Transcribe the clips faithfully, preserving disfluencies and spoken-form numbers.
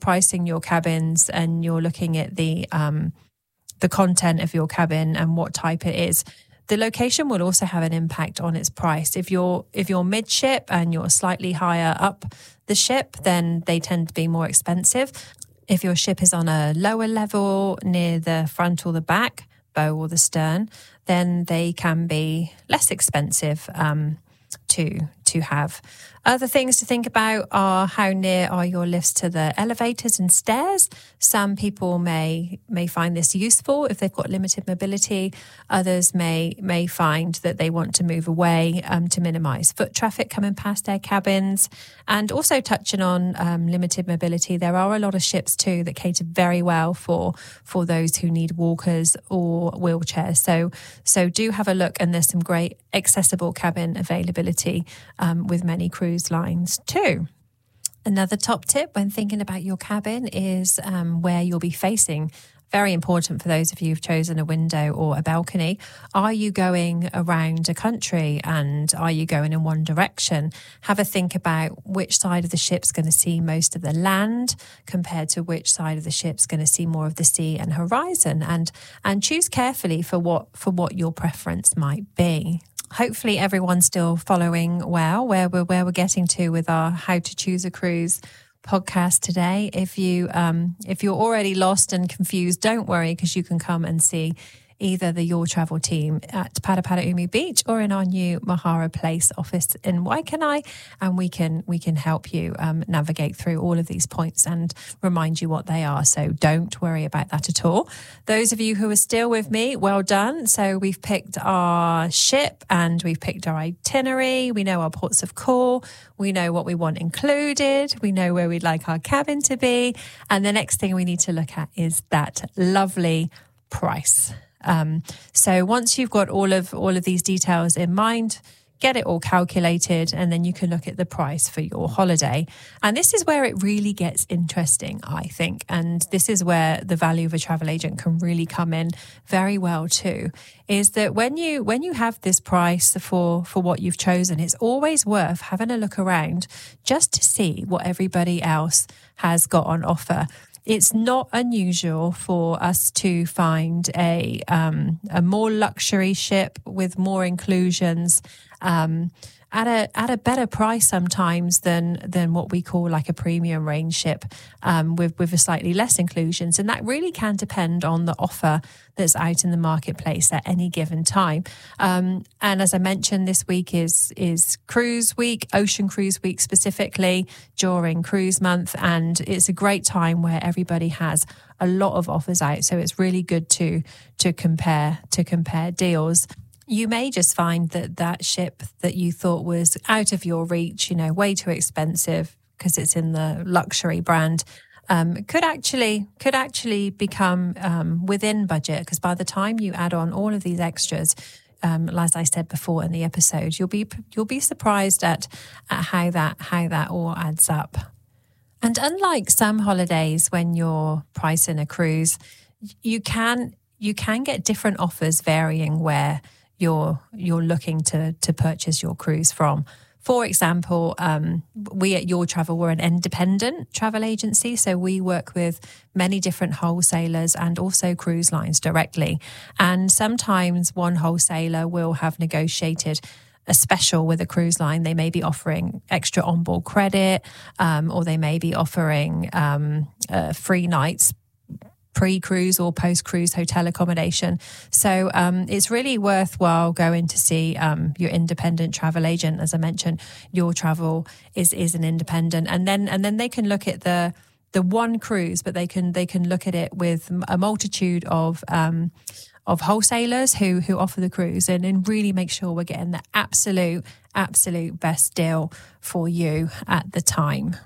pricing your cabins and you're looking at the um, the content of your cabin and what type it is, the location will also have an impact on its price. If you're if you're midship and you're slightly higher up the ship, then they tend to be more expensive. If your ship is on a lower level near the front or the back, bow or the stern, then they can be less expensive um, to to have. Other things to think about are how near are your lifts to the elevators and stairs. Some people may may find this useful if they've got limited mobility. Others may may find that they want to move away um, to minimise foot traffic coming past their cabins. And also touching on um, limited mobility, there are a lot of ships too that cater very well for for those who need walkers or wheelchairs. So so do have a look, and there's some great accessible cabin availability um, with many cruise lines too. Another top tip when thinking about your cabin is um, where you'll be facing. Very important for those of you who've chosen a window or a balcony. Are you going around a country and are you going in one direction? Have a think about which side of the ship's going to see most of the land compared to which side of the ship's going to see more of the sea and horizon, and and choose carefully for what for what your preference might be. Hopefully everyone's still following well where we're where we're getting to with our How to Choose a Cruise podcast today. If you um if you're already lost and confused, don't worry, because you can come and see either the Your Travel team at Paraparaumu Beach or in our new Mahara Place office in Waikanae, and we can we can help you um, navigate through all of these points and remind you what they are. So don't worry about that at all. Those of you who are still with me, well done. So we've picked our ship and we've picked our itinerary. We know our ports of call. We know what we want included. We know where we'd like our cabin to be. And the next thing we need to look at is that lovely price. Um, so once you've got all of all of these details in mind, get it all calculated, and then you can look at the price for your holiday. And this is where it really gets interesting, I think. And this is where the value of a travel agent can really come in very well too, is that when you when you have this price for, for what you've chosen, it's always worth having a look around just to see what everybody else has got on offer. It's not unusual for us to find a um, a more luxury ship with more inclusions um, at a at a better price sometimes than than what we call like a premium range ship um, with with a slightly less inclusions, and that really can depend on the offer that's out in the marketplace at any given time. Um, and as I mentioned, this week is is Cruise Week, Ocean Cruise Week specifically during Cruise Month, and it's a great time where everybody has a lot of offers out. So it's really good to to compare to compare deals. You may just find that that ship that you thought was out of your reach, you know, way too expensive because it's in the luxury brand, um, could actually could actually become um, within budget, because by the time you add on all of these extras, um, as I said before in the episode, you'll be you'll be surprised at, at how that how that all adds up. And unlike some holidays when you're pricing a cruise, you can you can get different offers varying where you're you're looking to to purchase your cruise from. For example, um, we at Your Travel, we're an independent travel agency, so we work with many different wholesalers and also cruise lines directly. And sometimes one wholesaler will have negotiated a special with a cruise line. They may be offering extra onboard credit, um, or they may be offering um, uh, free nights pre-cruise or post-cruise hotel accommodation. So um, it's really worthwhile going to see um, your independent travel agent. As I mentioned, Your Travel is is an independent, and then and then they can look at the the one cruise, but they can they can look at it with a multitude of um, of wholesalers who who offer the cruise, and, and really make sure we're getting the absolute absolute best deal for you at the time.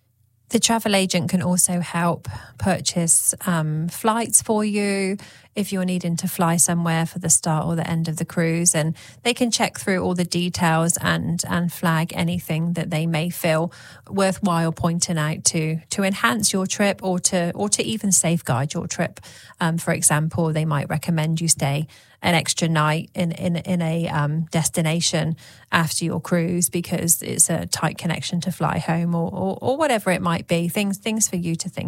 The travel agent can also help purchase um, flights for you if you're needing to fly somewhere for the start or the end of the cruise, and they can check through all the details and and flag anything that they may feel worthwhile pointing out to to enhance your trip or to or to even safeguard your trip. Um, for example, they might recommend you stay an extra night in in in a um, destination after your cruise because it's a tight connection to fly home, or, or or whatever it might be. Things things for you to think